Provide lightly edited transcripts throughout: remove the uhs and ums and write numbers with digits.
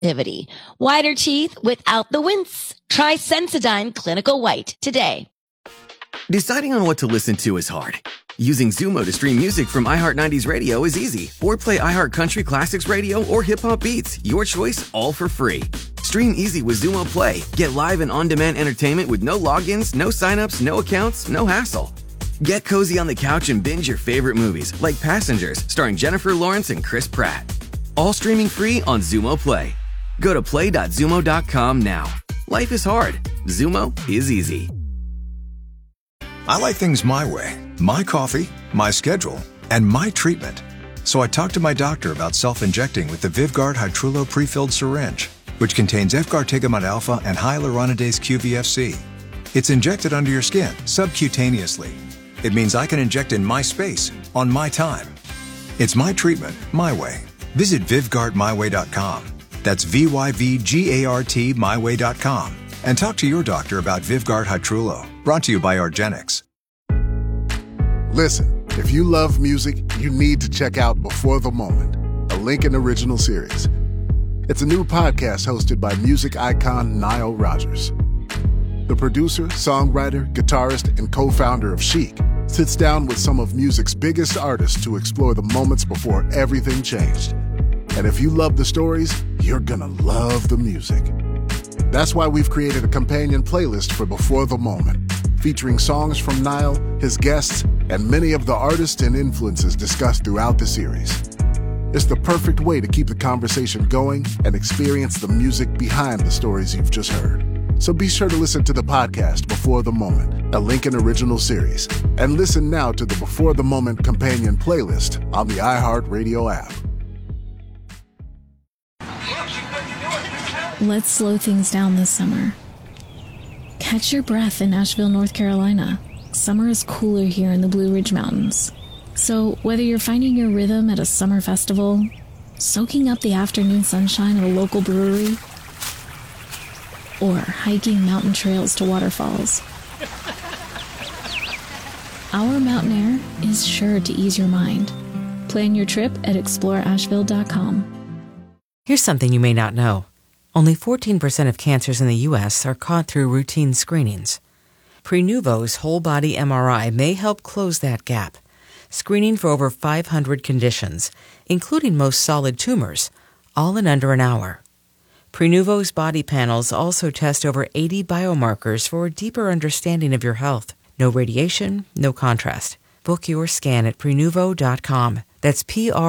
sensitivity. Whiter teeth without the wince. Try Sensodyne Clinical White today. Deciding on what to listen to is hard. Using Zumo to stream music from iHeart 90s Radio is easy. Or play iHeart Country Classics Radio or Hip Hop Beats. Your choice, all for free. Stream easy with Zumo Play. Get live and on-demand entertainment with no logins, no signups, no accounts, no hassle. Get cozy on the couch and binge your favorite movies, like Passengers, starring Jennifer Lawrence and Chris Pratt. All streaming free on Zumo Play. Go to play.zumo.com now. Life is hard. Zumo is easy. I like things my way. My coffee, my schedule, and my treatment. So I talked to my doctor about self-injecting with the Vyvgart Hytrulo pre-filled syringe, which contains efgartigimod alpha and hyaluronidase QVFC. It's injected under your skin, subcutaneously. It means I can inject in my space, on my time. It's my treatment, my way. Visit VyvgartMyWay.com. That's VYVGART MyWay.com. And talk to your doctor about Vyvgart Hytrulo. Brought to you by argenx. Listen, if you love music, you need to check out Before the Moment, a Lincoln original series. It's a new podcast hosted by music icon Nile Rodgers. The producer, songwriter, guitarist, and co-founder of Chic sits down with some of music's biggest artists to explore the moments before everything changed. And if you love the stories, you're gonna love the music. That's why we've created a companion playlist for Before the Moment, featuring songs from Nile, his guests, and many of the artists and influences discussed throughout the series. It's the perfect way to keep the conversation going and experience the music behind the stories you've just heard. So be sure to listen to the podcast Before the Moment, a Lincoln original series, and listen now to the Before the Moment companion playlist on the iHeartRadio app. Let's slow things down this summer. Catch your breath in Asheville, North Carolina. Summer is cooler here in the Blue Ridge Mountains. So whether you're finding your rhythm at a summer festival, soaking up the afternoon sunshine at a local brewery, or hiking mountain trails to waterfalls, our mountain air is sure to ease your mind. Plan your trip at exploreasheville.com. Here's something you may not know. Only 14% of cancers in the U.S. are caught through routine screenings. Prenuvo's whole-body MRI may help close that gap, screening for over 500 conditions, including most solid tumors, all in under an hour. Prenuvo's body panels also test over 80 biomarkers for a deeper understanding of your health. No radiation, no contrast. Book your scan at Prenuvo.com. That's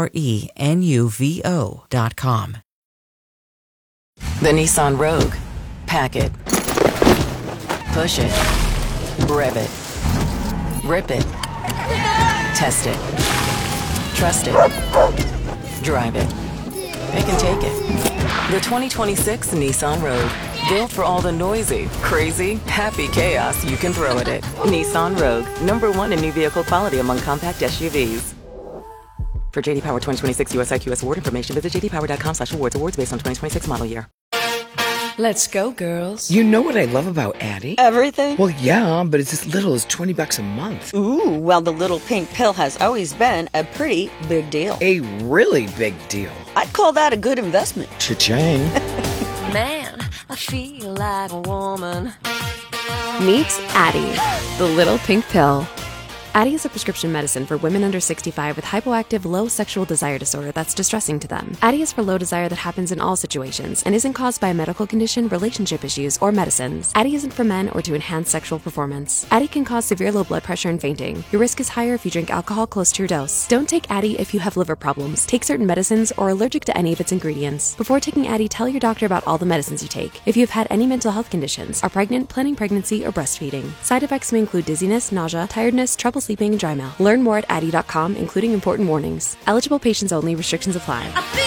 Prenuvo.com. The Nissan Rogue. Pack it. Push it. Rev it. Rip it. Test it. Trust it. Drive it. It can take it. The 2026 Nissan Rogue. Built for all the noisy, crazy, happy chaos you can throw at it. Nissan Rogue. #1 in new vehicle quality among compact SUVs. For JD Power 2026 US IQS award information, visit jdpower.com/awards. Awards based on 2026 model year. Let's go, girls. You know what I love about Addie? Everything? Well, yeah, but it's as little as $20 a month. Ooh, well, the little pink pill has always been a pretty big deal. A really big deal. I'd call that a good investment. Cha-ching. Man, I feel like a woman. Meet Addie, the little pink pill. Addie is a prescription medicine for women under 65 with hypoactive low sexual desire disorder that's distressing to them. Addie is for low desire that happens in all situations and isn't caused by a medical condition, relationship issues, or medicines. Addie isn't for men or to enhance sexual performance. Addie can cause severe low blood pressure and fainting. Your risk is higher if you drink alcohol close to your dose. Don't take Addie if you have liver problems, take certain medicines, or are allergic to any of its ingredients. Before taking Addie, tell your doctor about all the medicines you take. If you have had any mental health conditions, are pregnant, planning pregnancy, or breastfeeding. Side effects may include dizziness, nausea, tiredness, trouble sleeping, and dry mouth. Learn more at Addie.com, including important warnings. Eligible patients only. Restrictions apply.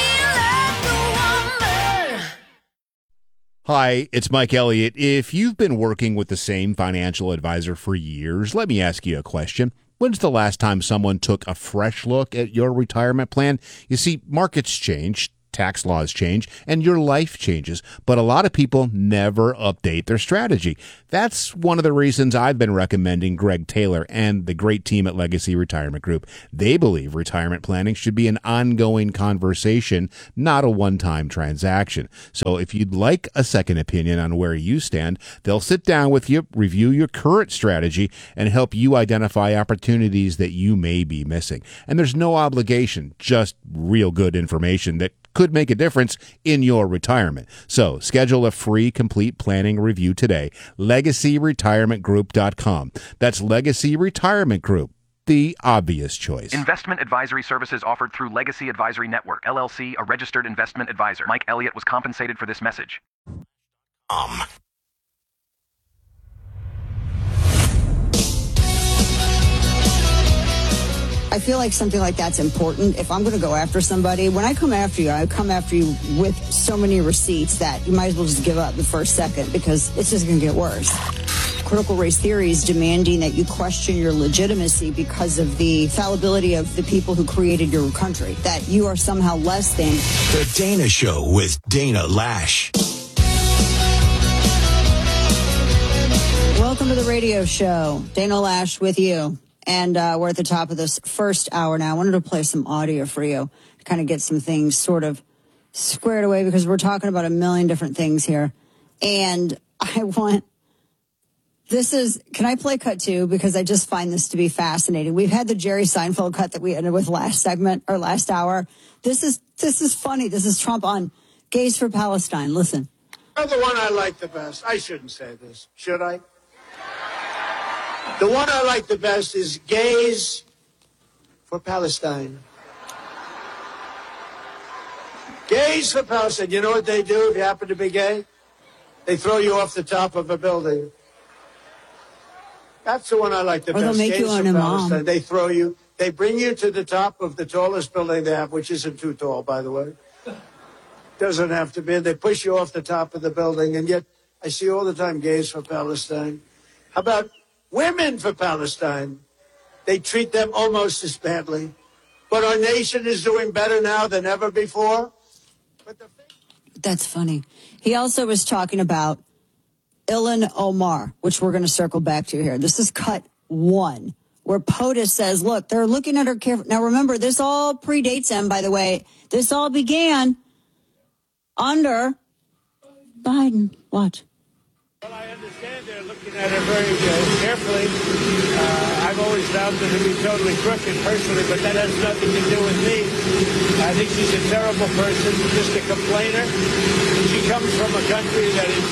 Hi, it's Mike Elliott. If you've been working with the same financial advisor for years, let me ask you a question. When's the last time someone took a fresh look at your retirement plan? You see, markets change, tax laws change and your life changes, but a lot of people never update their strategy. That's one of the reasons I've been recommending Greg Taylor and the great team at Legacy Retirement Group. They believe retirement planning should be an ongoing conversation, not a one-time transaction. So if you'd like a second opinion on where you stand, they'll sit down with you, review your current strategy, and help you identify opportunities that you may be missing. And there's no obligation, just real good information that could make a difference in your retirement. So schedule a free complete planning review today. LegacyRetirementGroup.com. That's Legacy Retirement Group, the obvious choice. Investment advisory services offered through Legacy Advisory Network, LLC, a registered investment advisor. Mike Elliott was compensated for this message. I feel like something like that's important. If I'm going to go after somebody, when I come after you, I come after you with so many receipts that you might as well just give up the first second, because it's just going to get worse. Critical race theory is demanding that you question your legitimacy because of the fallibility of the people who created your country, that you are somehow less than. The Dana Show with Dana Lash. Welcome to the radio show. Dana Lash with you. And we're at the top of this first hour now. I wanted to play some audio for you to kind of get some things sort of squared away, because we're talking about a million different things here. And can I play cut two? Because I just find this to be fascinating. We've had the Jerry Seinfeld cut that we ended with last segment or last hour. This is funny. This is Trump on Gays for Palestine. Listen. The one I like the best. I shouldn't say this, should I? The one I like the best is Gays for Palestine. Gays for Palestine. You know what they do if you happen to be gay? They throw you off the top of a building. That's the one I like the best. They'll make Gays you an imam. They throw you. They bring you to the top of the tallest building they have, which isn't too tall, by the way. Doesn't have to be. They push you off the top of the building, and yet I see all the time Gays for Palestine. How about women for Palestine? They treat them almost as badly. But our nation is doing better now than ever before. That's funny. He also was talking about Ilhan Omar, which we're going to circle back to here. This is cut one, where POTUS says, look, they're looking at her carefully. Now, remember, this all predates him, by the way. This all began under Biden. Watch. Well, I understand they're looking at her very carefully. I've always found her to be totally crooked personally, but that has nothing to do with me. I think she's a terrible person, just a complainer. She comes from a country that is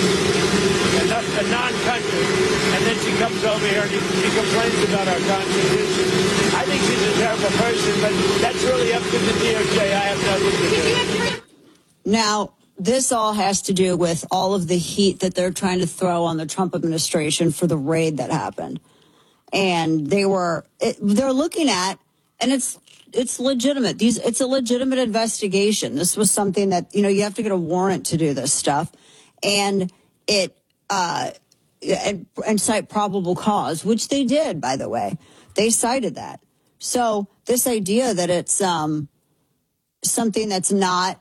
a non-country, and then she comes over here and she complains about our Constitution. I think she's a terrible person, but that's really up to the DOJ. I have nothing to do. Now, this all has to do with all of the heat that they're trying to throw on the Trump administration for the raid that happened. And they're looking at, and it's legitimate. It's a legitimate investigation. This was something that, you have to get a warrant to do this stuff. And and cite probable cause, which they did, by the way. They cited that. So this idea that it's something that's not,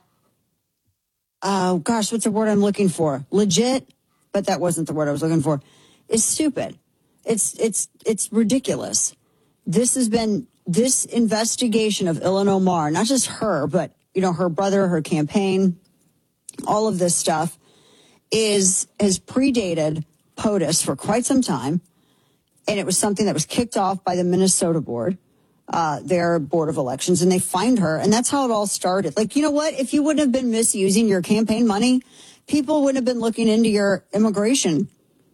what's the word I'm looking for? Legit, but that wasn't the word I was looking for. Is stupid. It's ridiculous. This investigation of Ilhan Omar, not just her, but her brother, her campaign, all of this stuff has predated POTUS for quite some time, and it was something that was kicked off by the Minnesota board. Their board of elections, and they fined her. And that's how it all started. Like, you know what? If you wouldn't have been misusing your campaign money, people wouldn't have been looking into your immigration.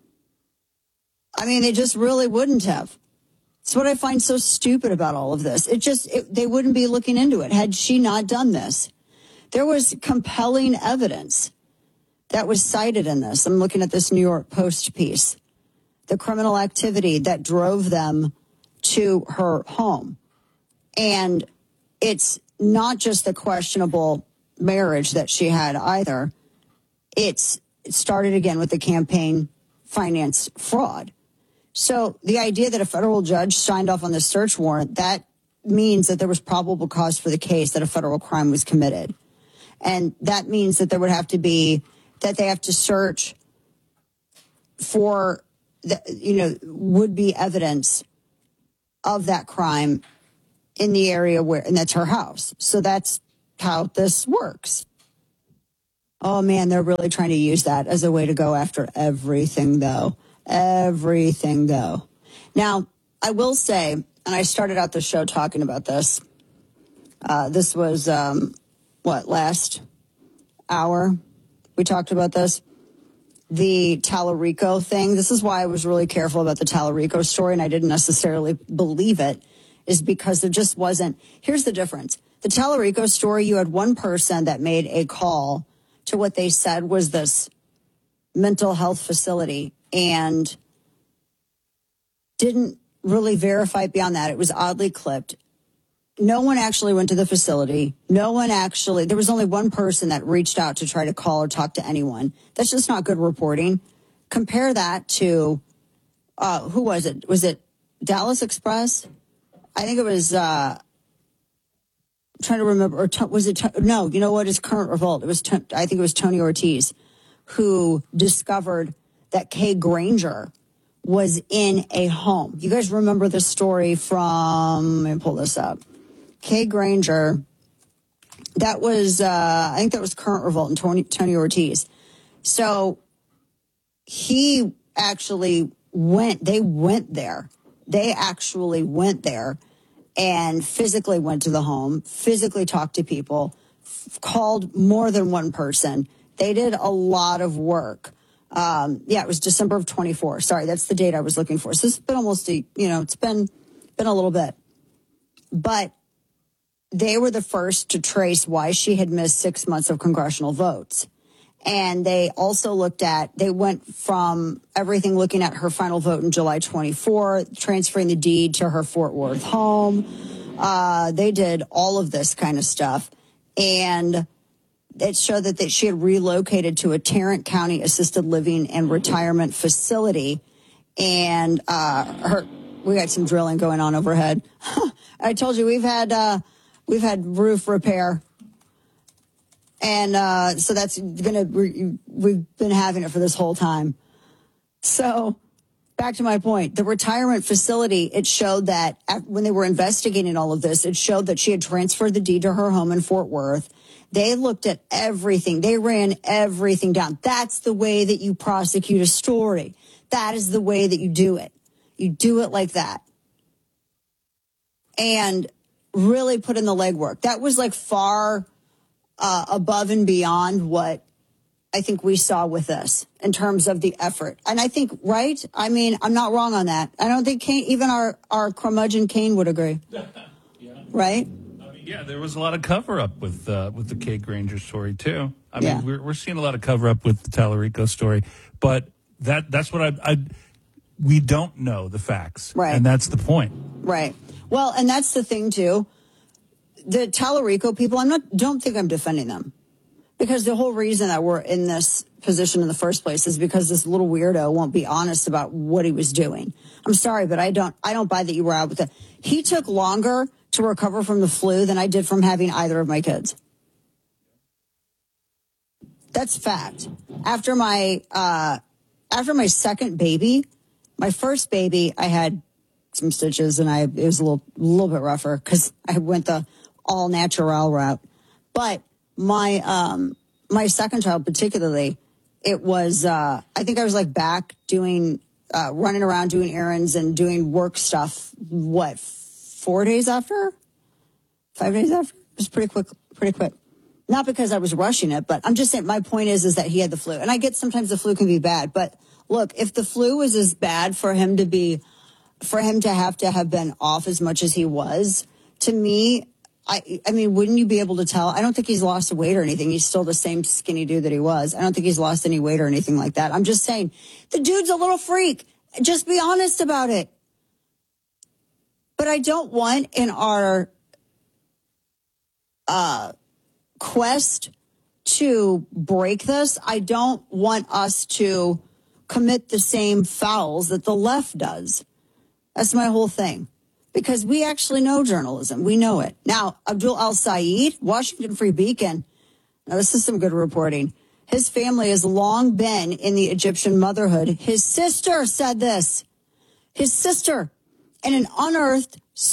I mean, they just really wouldn't have. It's what I find so stupid about all of this. They wouldn't be looking into it had she not done this. There was compelling evidence that was cited in this. I'm looking at this New York Post piece. The criminal activity that drove them to her home. And it's not just the questionable marriage that she had either. It started again with the campaign finance fraud. So the idea that a federal judge signed off on the search warrant, that means that there was probable cause for the case that a federal crime was committed. And that means that there would have to be, that they have to search for, would be evidence of that crime in the area where, and that's her house. So that's how this works. Oh man, they're really trying to use that as a way to go after everything though. Everything though. Now, I will say, and I started out the show talking about this. This was, last hour? We talked about this. The Tallarico thing. This is why I was really careful about the Tallarico story, and I didn't necessarily believe it, is because there just wasn't. Here's the difference. The Tallarico story, you had one person that made a call to what they said was this mental health facility and didn't really verify it beyond that. It was oddly clipped. No one actually went to the facility. There was only one person that reached out to try to call or talk to anyone. That's just not good reporting. Compare that to, who was it? Was it Dallas Express? I think it was, trying to remember, was it, no, you know what is Current Revolt? I think it was Tony Ortiz who discovered that Kay Granger was in a home. You guys remember the story from, let me pull this up. Kay Granger, that was, I think that was Current Revolt and Tony Ortiz. So he actually they went there. They actually went there and physically went to the home, physically talked to people, called more than one person. They did a lot of work. It was December of 24. Sorry, that's the date I was looking for. So it's been almost it's been a little bit. But they were the first to trace why she had missed 6 months of congressional votes. And they also they went from everything looking at her final vote in July 24, transferring the deed to her Fort Worth home. They did all of this kind of stuff. And it showed that she had relocated to a Tarrant County assisted living and retirement facility. And we got some drilling going on overhead. I told you we've had roof repair. And so that's we've been having it for this whole time. So back to my point, the retirement facility, it showed that when they were investigating all of this, it showed that she had transferred the deed to her home in Fort Worth. They looked at everything. They ran everything down. That's the way that you prosecute a story. That is the way that you do it. You do it like that. And really put in the legwork. That was like far above and beyond what I think we saw with this in terms of the effort. And I think, right? I mean, I'm not wrong on that. I don't think even our curmudgeon Kane would agree. Yeah. Right? Yeah, there was a lot of cover-up with the Kay Granger story, too. I mean, we're seeing a lot of cover-up with the Tallarico story. But that's what we don't know the facts. Right. And that's the point. Right. Well, and that's the thing, too. The Tallarico people, don't think I'm defending them. Because the whole reason that we're in this position in the first place is because this little weirdo won't be honest about what he was doing. I'm sorry, but I don't buy that you were out with it. He took longer to recover from the flu than I did from having either of my kids. That's fact. After my second baby, my first baby, I had some stitches and it was a little bit rougher because I went the all natural route. But my second child particularly, it was, I think I was like back doing, running around doing errands and doing work stuff, 5 days after? It was pretty quick. Not because I was rushing it, but I'm just saying my point is that he had the flu. And I get sometimes the flu can be bad, but look, if the flu was as bad for him to have been off as much as he was, to me, I mean, wouldn't you be able to tell? I don't think he's lost weight or anything. He's still the same skinny dude that he was. I don't think he's lost any weight or anything like that. I'm just saying the dude's a little freak. Just be honest about it. But I don't want in our quest to break this, I don't want us to commit the same fouls that the left does. That's my whole thing. Because we actually know journalism. We know it. Now, Abdul Al-Sayed, Washington Free Beacon, Now, this is some good reporting. His family has long been in the Egyptian motherhood. His sister said this. His sister. And an unearthed,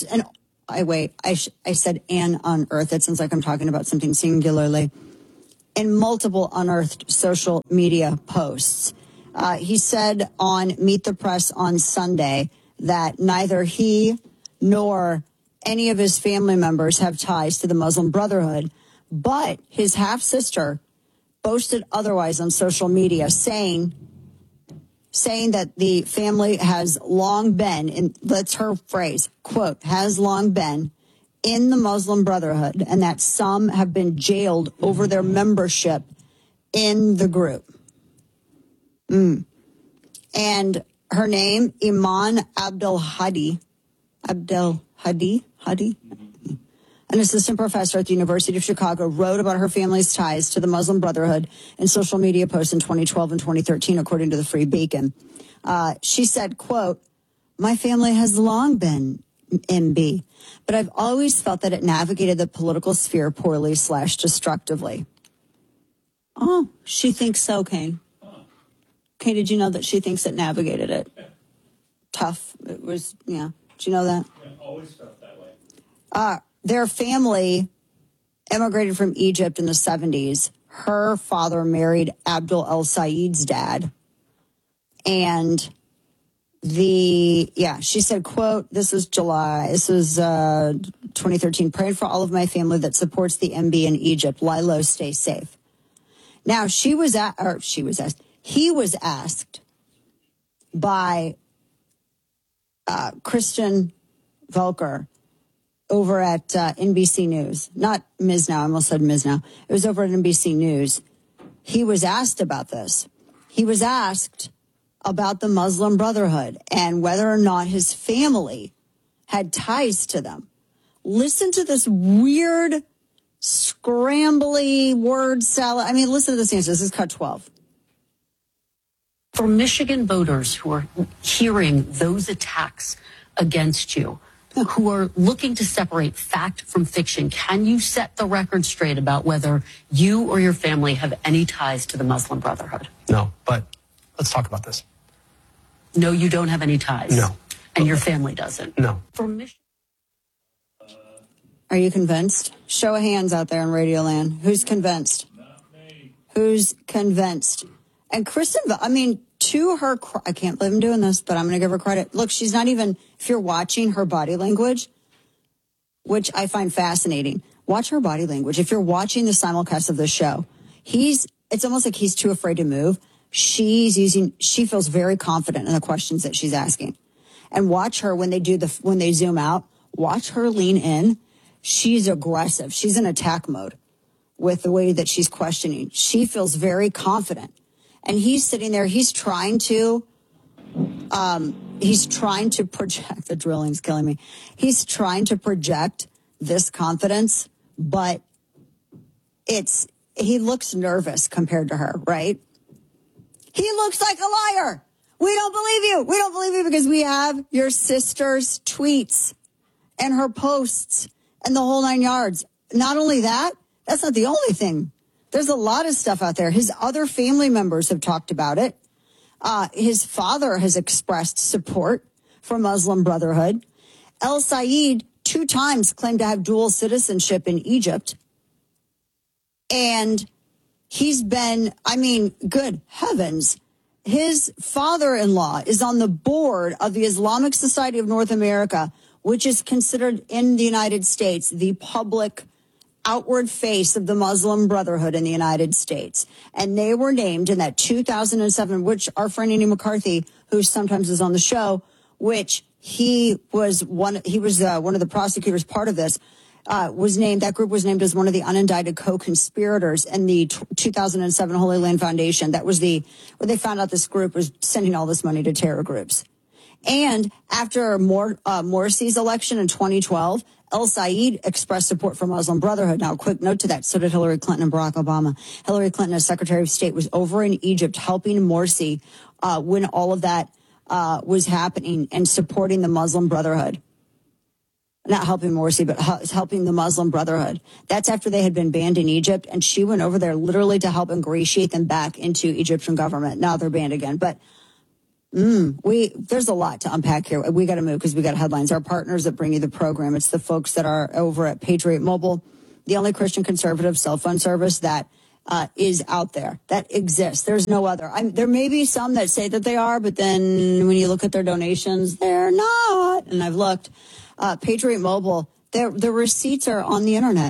I said an unearthed. It sounds like I'm talking about something singularly. In multiple unearthed social media posts. He said on Meet the Press on Sunday that neither he nor any of his family members have ties to the Muslim Brotherhood, but his half-sister boasted otherwise on social media, saying that the family has long been, and that's her phrase, quote, has long been in the Muslim Brotherhood, and that some have been jailed over their membership in the group. And her name, Iman Abdel Hadi, an assistant professor at the University of Chicago, wrote about her family's ties to the Muslim Brotherhood in social media posts in 2012 and 2013, according to the Free Beacon. She said, quote, my family has long been MB, but I've always felt that it navigated the political sphere poorly / destructively. Oh, she thinks so, Kane. Kane, did you know that she thinks it navigated it? Tough. It was, yeah. Did you know that? Yeah, always felt that way. Their family immigrated from Egypt in the 70s. Her father married Abdul El Said's dad. And she said, quote, this is 2013, praying for all of my family that supports the MB in Egypt. Lilo, stay safe. Now, he was asked by Christian Volker over at NBC News, not Ms. Now, I almost said Ms. Now. It was over at NBC News. He was asked about this. He was asked about the Muslim Brotherhood and whether or not his family had ties to them. Listen to this weird, scrambly word salad. I mean, listen to this answer. This is cut 12. For Michigan voters who are hearing those attacks against you, who are looking to separate fact from fiction, can you set the record straight about whether you or your family have any ties to the Muslim Brotherhood? No, but let's talk about this. No, you don't have any ties? No. And your family doesn't? No. For Michigan. Are you convinced? Show of hands out there in Radio Land. Who's convinced? Not me. Who's convinced? And Kristen, I mean, to her, I can't believe I'm doing this, but I'm going to give her credit. Look, she's not even, if you're watching her body language, which I find fascinating, watch her body language. If you're watching the simulcast of this show, it's almost like he's too afraid to move. She feels very confident in the questions that she's asking. And watch her when they zoom out, watch her lean in. She's aggressive. She's in attack mode with the way that she's questioning. She feels very confident. And he's sitting there, he's trying to project, the drilling's killing me. He's trying to project this confidence, but he looks nervous compared to her, right? He looks like a liar. We don't believe you. We don't believe you because we have your sister's tweets and her posts and the whole 9 yards. Not only that, that's not the only thing. There's a lot of stuff out there. His other family members have talked about it. His father has expressed support for Muslim Brotherhood. El Said 2 times claimed to have dual citizenship in Egypt. And he's been, good heavens. His father-in-law is on the board of the Islamic Society of North America, which is considered in the United States the public outward face of the Muslim Brotherhood in the United States. And they were named in that 2007, which our friend Andy McCarthy, who sometimes is on the show, which he was one of the prosecutors part of this, that group was named as one of the unindicted co-conspirators in the 2007 Holy Land Foundation. That was where they found out this group was sending all this money to terror groups. And after Morsi's election in 2012, El Said expressed support for Muslim Brotherhood. Now, a quick note to that, so did Hillary Clinton and Barack Obama. Hillary Clinton, as Secretary of State, was over in Egypt helping Morsi when all of that was happening and supporting the Muslim Brotherhood. not helping Morsi, but helping the Muslim Brotherhood. That's after they had been banned in Egypt, and she went over there literally to help ingratiate them back into Egyptian government. Now they're banned again. But there's a lot to unpack here. We got to move because we got headlines. Our partners that bring you the program, it's the folks that are over at Patriot Mobile, the only Christian conservative cell phone service that is out there, that exists. There's no other. There may be some that say that they are, but then when you look at their donations, they're not. And I've looked. Patriot Mobile, the receipts are on the internet.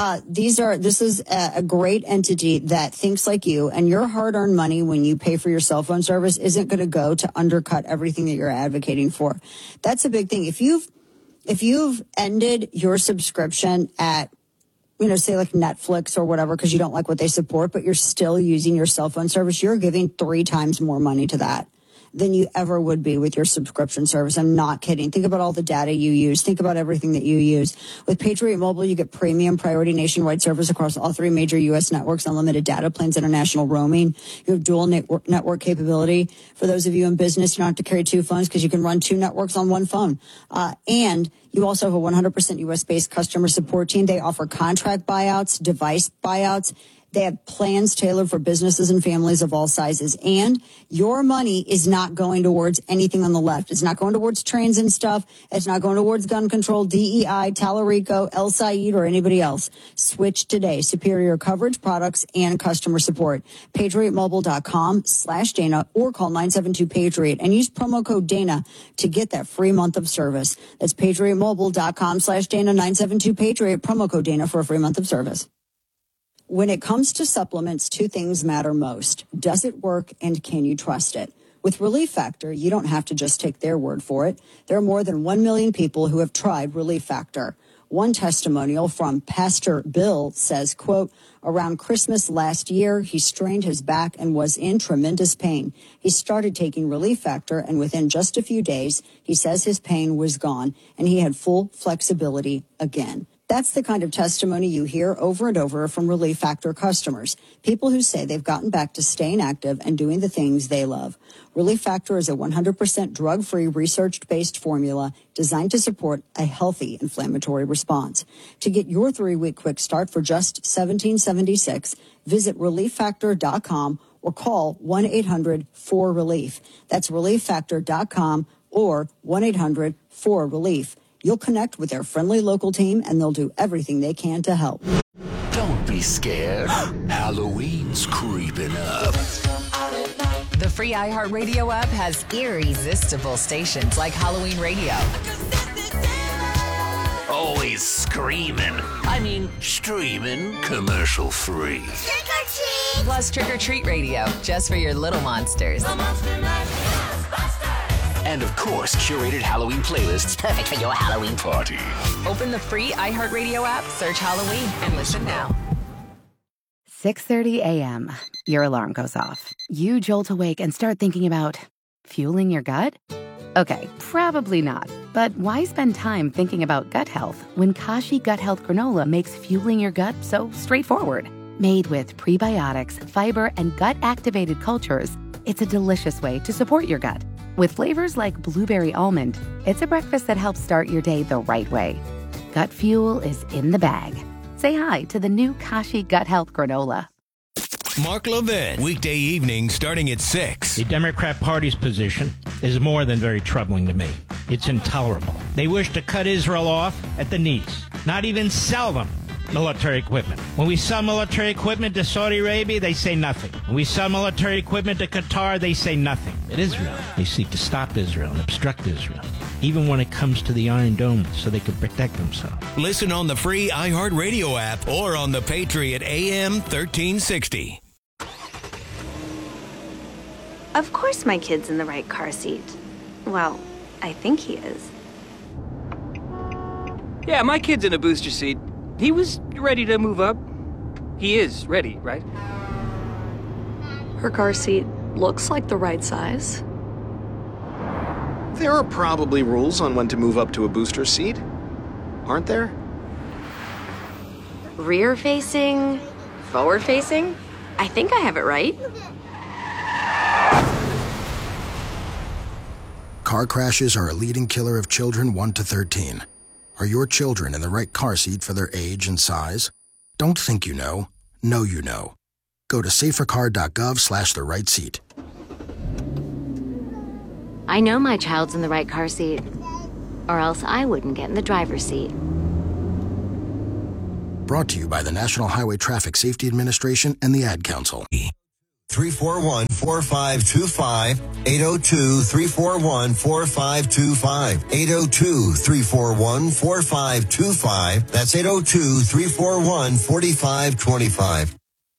This is a great entity that thinks like you, and your hard-earned money when you pay for your cell phone service isn't going to go to undercut everything that you're advocating for. That's a big thing. If you've ended your subscription at, say like Netflix or whatever, because you don't like what they support, but you're still using your cell phone service, you're giving 3 times more money to that than you ever would be with your subscription service. I'm not kidding. Think about all the data you use. Think about everything that you use. With Patriot Mobile, you get premium priority nationwide service across all 3 major U.S. networks, unlimited data plans, international roaming. You have dual network capability. For those of you in business, you don't have to carry 2 phones because you can run 2 networks on 1 phone. And you also have a 100% U.S.-based customer support team. They offer contract buyouts, device buyouts. They have plans tailored for businesses and families of all sizes. And your money is not going towards anything on the left. It's not going towards trains and stuff. It's not going towards gun control, DEI, Talarico, El Said, or anybody else. Switch today. Superior coverage, products, and customer support. PatriotMobile.com/Dana or call 972-PATRIOT and use promo code Dana to get that free month of service. That's PatriotMobile.com/Dana, 972-PATRIOT, promo code Dana for a free month of service. When it comes to supplements, 2 things matter most. Does it work and can you trust it? With Relief Factor, you don't have to just take their word for it. There are more than 1 million people who have tried Relief Factor. One testimonial from Pastor Bill says, quote, around Christmas last year, he strained his back and was in tremendous pain. He started taking Relief Factor, and within just a few days, he says his pain was gone and he had full flexibility again. That's the kind of testimony you hear over and over from Relief Factor customers, people who say they've gotten back to staying active and doing the things they love. Relief Factor is a 100% drug-free, research-based formula designed to support a healthy inflammatory response. To get your 3-week quick start for just $17.76, visit ReliefFactor.com or call 1-800-4RELIEF. That's ReliefFactor.com or 1-800-4RELIEF. You'll connect with their friendly local team, and they'll do everything they can to help. Don't be scared. Halloween's creeping up. The free iHeartRadio app has irresistible stations like Halloween Radio. Always screaming. Streaming commercial free. Trick or treat! Plus Trick or Treat Radio, just for your little monsters. And of course, curated Halloween playlists perfect for your Halloween party. Open the free iHeartRadio app, search Halloween, and listen now. 6:30 a.m. Your alarm goes off. You jolt awake and start thinking about fueling your gut? Okay, probably not. But why spend time thinking about gut health when Kashi Gut Health Granola makes fueling your gut so straightforward? Made with prebiotics, fiber, and gut-activated cultures, it's a delicious way to support your gut. With flavors like blueberry almond, it's a breakfast that helps start your day the right way. Gut fuel is in the bag. Say hi to the new Kashi Gut Health Granola. Mark Levin, weekday evening starting at 6. The Democrat Party's position is more than very troubling to me. It's intolerable. They wish to cut Israel off at the knees, not even sell them military equipment. When we sell military equipment to Saudi Arabia, they say nothing. When we sell military equipment to Qatar, they say nothing. At Israel, they seek to stop Israel and obstruct Israel, even when it comes to the Iron Dome, so they can protect themselves. Listen on the free iHeartRadio app or on the Patriot AM 1360. Of course my kid's in the right car seat. Well, I think he is. Yeah, my kid's in a booster seat. He was ready to move up. He is ready, right? Her car seat looks like the right size. There are probably rules on when to move up to a booster seat, aren't there? Rear facing, forward facing. I think I have it right. Car crashes are a leading killer of children 1 to 13. Are your children in the right car seat for their age and size? Don't think you know. Know you know. Go to safercar.gov/the right seat. I know my child's in the right car seat, or else I wouldn't get in the driver's seat. Brought to you by the National Highway Traffic Safety Administration and the Ad Council. 341-4525, 802-341-4525, 802-341-4525. That's 802-341-4525.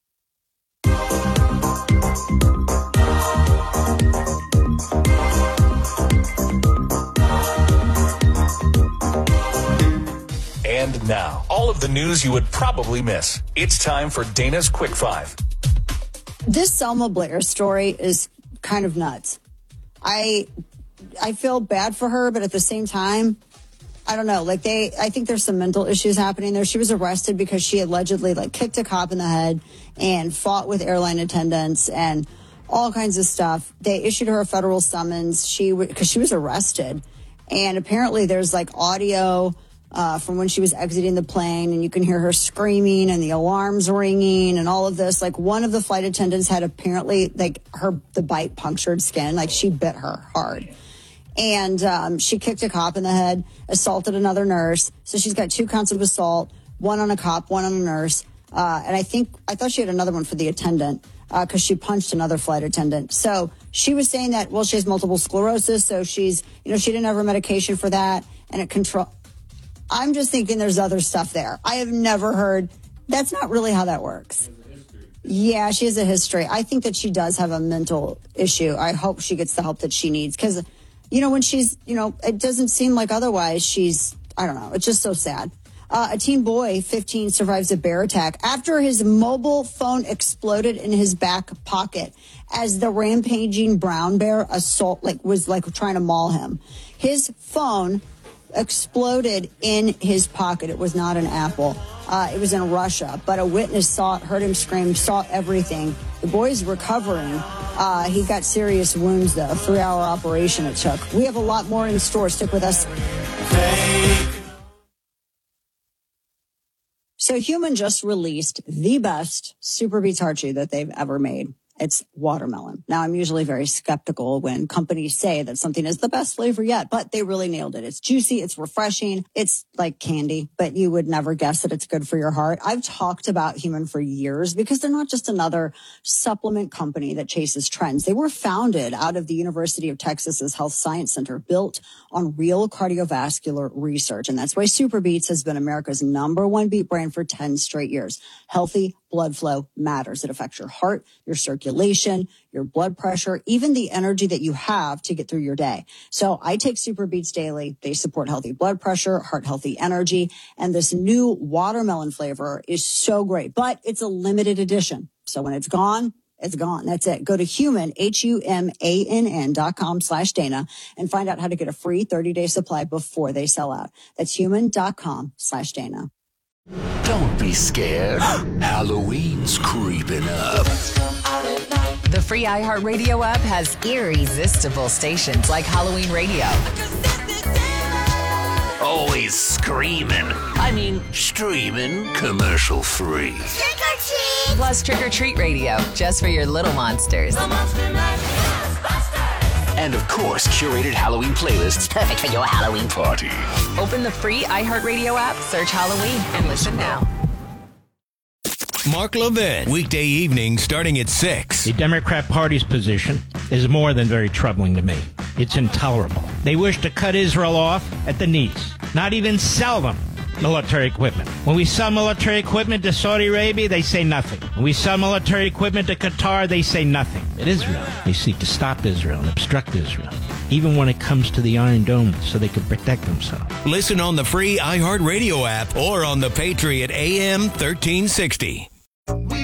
And now, all of the news you would probably miss. It's time for Dana's Quick Five. This Selma Blair story is kind of nuts. I feel bad for her, but at the same time, I don't know. I think there's some mental issues happening there. She was arrested because she allegedly kicked a cop in the head and fought with airline attendants and all kinds of stuff. They issued her a federal summons because she was arrested. And apparently there's audio from when she was exiting the plane, and you can hear her screaming and the alarms ringing and all of this. One of the flight attendants had apparently the bite punctured skin, she bit her hard. And she kicked a cop in the head, assaulted another nurse. So she's got 2 counts of assault, 1 on a cop, 1 on a nurse. And I thought she had another one for the attendant because she punched another flight attendant. So she was saying that, she has multiple sclerosis. So she's, she didn't have her medication for that. And I'm just thinking there's other stuff there. I have never heard. That's not really how that works. Yeah, she has a history. I think that she does have a mental issue. I hope she gets the help that she needs because, when she's, it doesn't seem like otherwise she's, I don't know. It's just so sad. A teen boy, 15, survives a bear attack after his mobile phone exploded in his back pocket as the rampaging brown bear was trying to maul him. His phone exploded in his pocket. It was not an Apple. It was in Russia, but a witness saw it, heard him scream, saw everything. The boy's recovering. He got serious wounds, though. A 3-hour operation it took. We have a lot more in store. Stick with us. So Human just released the best Super Beets heart chew that they've ever made. It's watermelon. Now, I'm usually very skeptical when companies say that something is the best flavor yet, but they really nailed it. It's juicy. It's refreshing. It's like candy, but you would never guess that it's good for your heart. I've talked about Human for years because they're not just another supplement company that chases trends. They were founded out of the University of Texas's Health Science Center, built on real cardiovascular research. And that's why Super Beets has been America's #1 beet brand for 10 straight years. Healthy blood flow matters. It affects your heart, your circulation, your blood pressure, even the energy that you have to get through your day. So I take Super Beets daily. They support healthy blood pressure, heart healthy energy, and this new watermelon flavor is so great, but it's a limited edition. So when it's gone, it's gone. That's it. Go to humann.com/Dana and find out how to get a free 30-day supply before they sell out. That's human.com/Dana. Don't be scared. Halloween's creeping up. The free iHeartRadio app has irresistible stations like Halloween Radio. Always screaming. Streaming commercial free. Trick or treat! Plus Trick or Treat Radio, just for your little monsters. And of course, curated Halloween playlists perfect for your Halloween party. Open the free iHeartRadio app, search Halloween, and listen now. Mark Levin, weekday evening starting at 6. The Democrat Party's position is more than very troubling to me. It's intolerable. They wish to cut Israel off at the knees, not even sell them military equipment. When we sell military equipment to Saudi Arabia, they say nothing. When we sell military equipment to Qatar, they say nothing. At Israel, they seek to stop Israel and obstruct Israel, even when it comes to the Iron Dome, so they can protect themselves. Listen on the free iHeartRadio app or on the Patriot AM 1360.